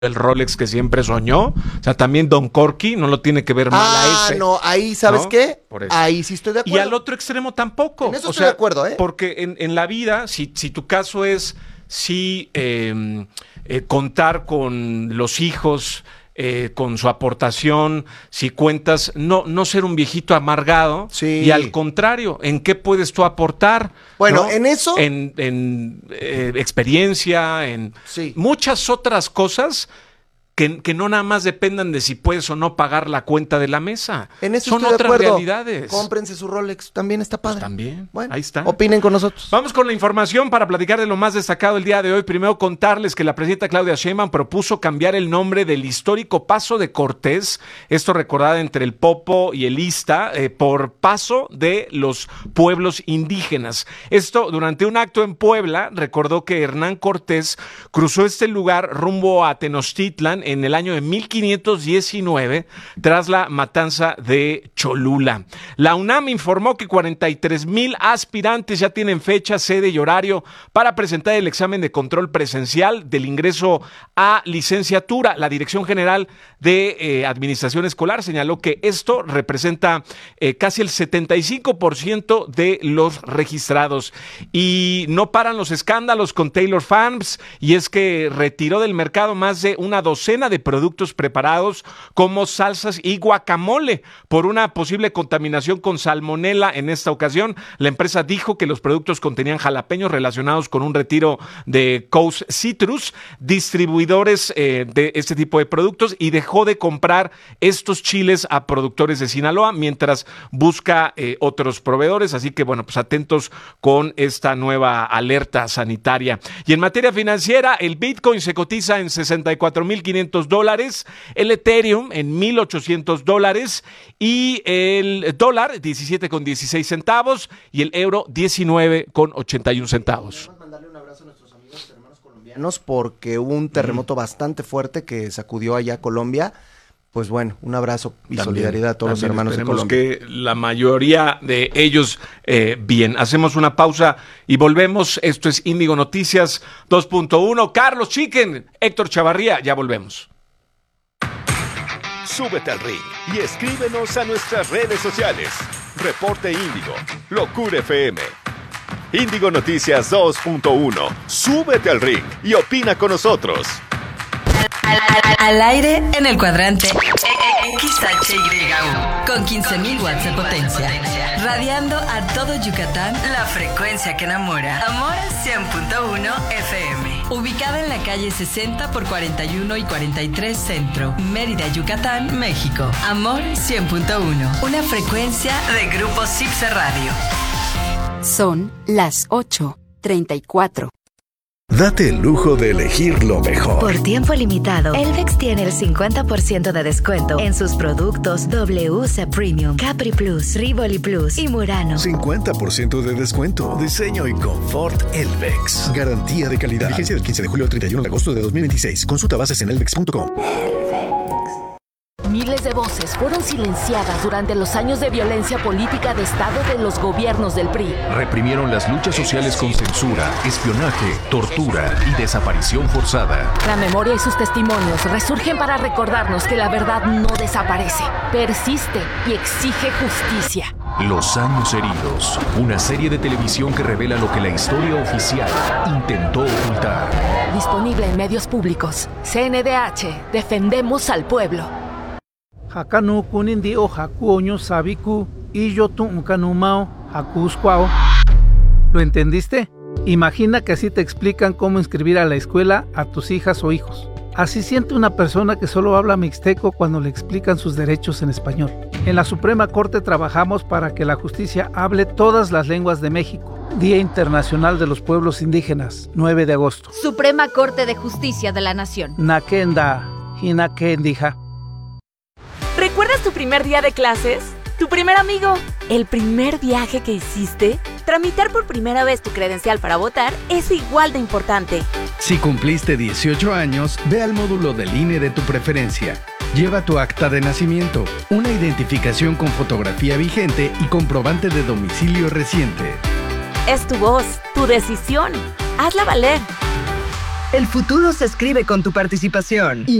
el Rolex que siempre soñó. O sea, también Don Corky no lo tiene que ver mal a ese. No, ahí, ¿sabes qué? Por eso. Ahí sí estoy de acuerdo. Y al otro extremo tampoco. En eso estoy de acuerdo, ¿eh? Porque en la vida, si tu caso es contar con los hijos, con su aportación, si cuentas, no ser un viejito amargado, sí. Y al contrario, ¿en qué puedes tú aportar? Bueno, ¿no? en eso. En experiencia, en muchas otras cosas que no nada más dependan de si puedes o no pagar la cuenta de la mesa. En eso son estoy otras de acuerdo. realidades. Cómprense su Rolex, también está padre. Pues también, bueno, ahí está. Opinen con nosotros. Vamos con la información para platicar de lo más destacado el día de hoy. Primero contarles que la presidenta Claudia Sheinbaum propuso cambiar el nombre del histórico Paso de Cortés, esto recordada entre el Popo y el Ista, por Paso de los Pueblos Indígenas. Esto durante un acto en Puebla, recordó que Hernán Cortés cruzó este lugar rumbo a Tenochtitlan en el año de 1519 tras la matanza de Cholula. La UNAM informó que 43,000 aspirantes ya tienen fecha, sede y horario para presentar el examen de control presencial del ingreso a licenciatura. La Dirección General de Administración Escolar señaló que esto representa casi el 75% de los registrados. Y no paran los escándalos con Taylor Farms, y es que retiró del mercado más de una docena de productos preparados como salsas y guacamole por una posible contaminación con salmonela. En esta ocasión, la empresa dijo que los productos contenían jalapeños relacionados con un retiro de Coast Citrus, distribuidores de este tipo de productos, y dejó de comprar estos chiles a productores de Sinaloa mientras busca otros proveedores. Así que, bueno, pues atentos con esta nueva alerta sanitaria. Y en materia financiera, el Bitcoin se cotiza en $64,500, el Ethereum en $1,800 y el dólar 17,16 centavos y el euro 19,81 centavos. Queremos mandarle un abrazo a nuestros amigos y hermanos colombianos porque hubo un terremoto bastante fuerte que sacudió allá a Colombia. Pues bueno, un abrazo y solidaridad a todos los hermanos de Colombia. Que la mayoría de ellos bien. Hacemos una pausa y volvemos. Esto es Índigo Noticias 2.1. Carlos Chicken, Héctor Chavarría, ya volvemos. Súbete al ring y escríbenos a nuestras redes sociales. Reporte Índigo, Locura FM. Índigo Noticias 2.1. Súbete al ring y opina con nosotros. Al aire en el cuadrante XHYU con 15,000 watts de potencia, radiando a todo Yucatán, la frecuencia que enamora. Amor 100.1 FM, ubicada en la calle 60 por 41 y 43 Centro, Mérida, Yucatán, México. Amor 100.1, una frecuencia de Grupo Cipse Radio. Son las 8:34. Date el lujo de elegir lo mejor. Por tiempo limitado, Elvex tiene el 50% de descuento en sus productos WC Premium, Capri Plus, Rivoli Plus y Murano. 50% de descuento. Diseño y confort Elvex. Garantía de calidad. Vigencia del 15 de julio al 31 de agosto de 2026. Consulta bases en elvex.com. Miles de voces fueron silenciadas durante los años de violencia política de Estado de los gobiernos del PRI. Reprimieron las luchas sociales con censura, espionaje, tortura y desaparición forzada. La memoria y sus testimonios resurgen para recordarnos que la verdad no desaparece, persiste y exige justicia. Los años heridos, una serie de televisión que revela lo que la historia oficial intentó ocultar. Disponible en medios públicos. CNDH, defendemos al pueblo. Hakanu kunindi o hakuoño sabiku y yo tu ukanumao hakuskwao. ¿Lo entendiste? Imagina que así te explican cómo inscribir a la escuela a tus hijas o hijos. Así siente una persona que solo habla mixteco cuando le explican sus derechos en español. En la Suprema Corte trabajamos para que la justicia hable todas las lenguas de México. Día Internacional de los Pueblos Indígenas, 9 de agosto. Suprema Corte de Justicia de la Nación. Nakenda, hinakendija. ¿Recuerdas tu primer día de clases? ¿Tu primer amigo? ¿El primer viaje que hiciste? Tramitar por primera vez tu credencial para votar es igual de importante. Si cumpliste 18 años, ve al módulo del INE de tu preferencia. Lleva tu acta de nacimiento, una identificación con fotografía vigente y comprobante de domicilio reciente. Es tu voz, tu decisión. Hazla valer. El futuro se escribe con tu participación.